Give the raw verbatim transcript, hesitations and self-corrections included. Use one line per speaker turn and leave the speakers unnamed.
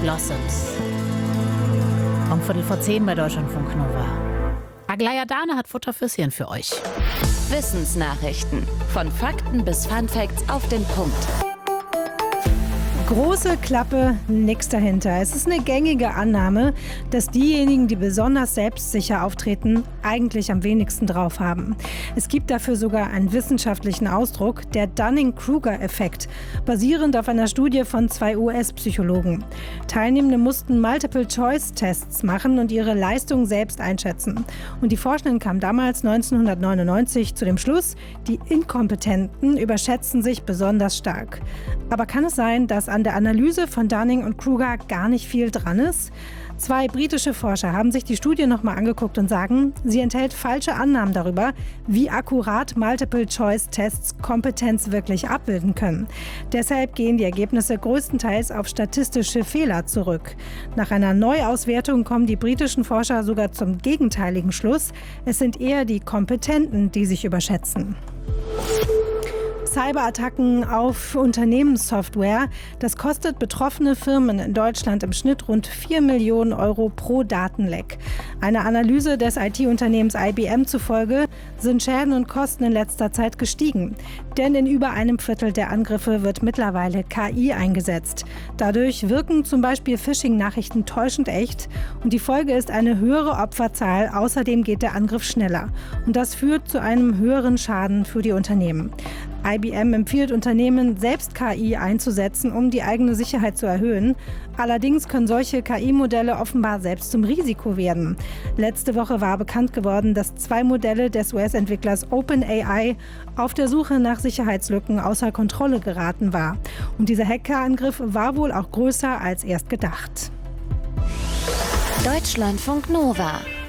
Blossoms. Um Viertel vor zehn bei Deutschlandfunk Nova. Aglaya Dane hat Futter fürs Hirn für euch.
Wissensnachrichten. Von Fakten bis Funfacts auf den Punkt.
Große Klappe, nix dahinter. Es ist eine gängige Annahme, dass diejenigen, die besonders selbstsicher auftreten, eigentlich am wenigsten drauf haben. Es gibt dafür sogar einen wissenschaftlichen Ausdruck, der Dunning-Kruger-Effekt, basierend auf einer Studie von zwei U S-Psychologen. Teilnehmende mussten Multiple-Choice-Tests machen und ihre Leistung selbst einschätzen. Und die Forschenden kamen damals neunzehnhundertneunundneunzig zu dem Schluss, die Inkompetenten überschätzen sich besonders stark. Aber kann es sein, dass an der Analyse von Dunning und Kruger gar nicht viel dran ist? Zwei britische Forscher haben sich die Studie nochmal angeguckt und sagen, sie enthält falsche Annahmen darüber, wie akkurat Multiple-Choice-Tests Kompetenz wirklich abbilden können. Deshalb gehen die Ergebnisse größtenteils auf statistische Fehler zurück. Nach einer Neuauswertung kommen die britischen Forscher sogar zum gegenteiligen Schluss. Es sind eher die Kompetenten, die sich überschätzen. Cyberattacken auf Unternehmenssoftware. Das kostet betroffene Firmen in Deutschland im Schnitt rund vier Millionen Euro pro Datenleck. Einer Analyse des I T-Unternehmens I B M zufolge sind Schäden und Kosten in letzter Zeit gestiegen. Denn in über einem Viertel der Angriffe wird mittlerweile K I eingesetzt. Dadurch wirken zum Beispiel Phishing-Nachrichten täuschend echt und die Folge ist eine höhere Opferzahl. Außerdem geht der Angriff schneller. Und das führt zu einem höheren Schaden für die Unternehmen. I B M empfiehlt Unternehmen, selbst K I einzusetzen, um die eigene Sicherheit zu erhöhen. Allerdings können solche K I-Modelle offenbar selbst zum Risiko werden. Letzte Woche war bekannt geworden, dass zwei Modelle des U S-Entwicklers OpenAI auf der Suche nach Sicherheitslücken außer Kontrolle geraten war. Und dieser Hackerangriff war wohl auch größer als erst gedacht.
Deutschlandfunk Nova.